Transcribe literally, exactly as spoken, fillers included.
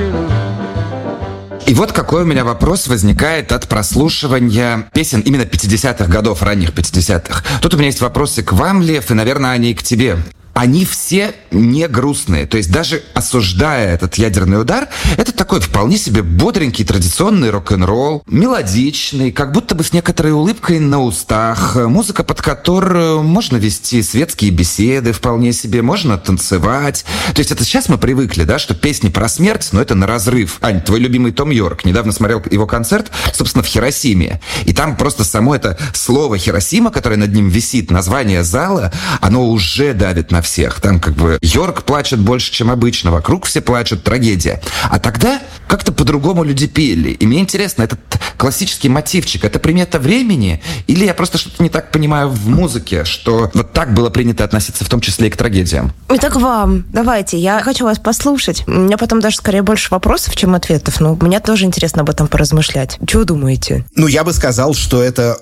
И вот какой у меня вопрос возникает от прослушивания песен именно пятидесятых годов, ранних пятидесятых. Тут у меня есть вопросы к вам, Лев, и, наверное, они и к тебе. Они все не грустные. То есть даже осуждая этот ядерный удар, это такой вполне себе бодренький традиционный рок-н-ролл, мелодичный, как будто бы с некоторой улыбкой на устах, музыка, под которую можно вести светские беседы вполне себе, можно танцевать. То есть это сейчас мы привыкли, да, что песни про смерть, но это на разрыв. Ань, твой любимый Том Йорк, недавно смотрел его концерт, собственно, в Хиросиме. И там просто само это слово Хиросима, которое над ним висит, название зала, оно уже давит на всех. Там как бы Йорк плачет больше, чем обычно, вокруг все плачут, трагедия. А тогда как-то по-другому люди пели. И мне интересно, этот классический мотивчик, это примета времени? Или я просто что-то не так понимаю в музыке, что вот так было принято относиться в том числе и к трагедиям? Итак, вам. Давайте, я хочу вас послушать. У меня потом даже скорее больше вопросов, чем ответов, но мне тоже интересно об этом поразмышлять. Чего думаете? Ну, я бы сказал, что это